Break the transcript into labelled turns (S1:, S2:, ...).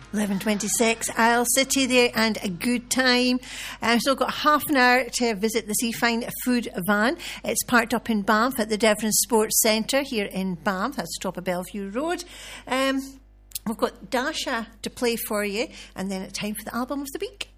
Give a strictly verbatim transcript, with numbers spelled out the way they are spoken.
S1: eleven twenty-six, Isle City there, and a good time. I've still got half an hour to visit the Seafine Food Van. It's parked up in Banff at the Devon Sports Centre here in Banff. That's top of Bellevue Road. Um, we've got Dasha to play for you, and then it's time for the album of the week.